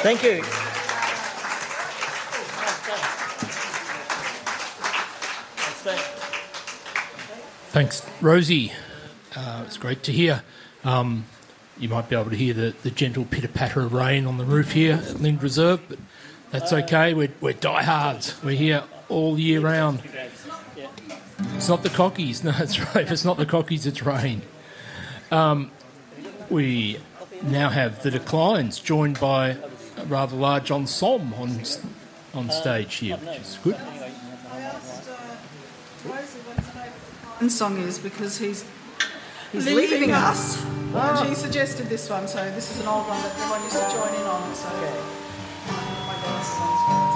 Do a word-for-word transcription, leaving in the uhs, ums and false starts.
Thank you. Thanks, Rosie. Uh, it's great to hear. Um, you might be able to hear the, the gentle pitter-patter of rain on the roof here at Lynd Reserve, but that's okay. We're, we're diehards. We're here all year round. It's not the cockies. No, that's right. If it's not the cockies, it's rain. Um, we now have the Declines, joined by a rather large ensemble on, on stage here, which is good. I asked uh, Rosie what his favourite song is because he's he's leaving, leaving us. Oh. And she suggested this one, so this is an old one that everyone used to join in on. So. Okay.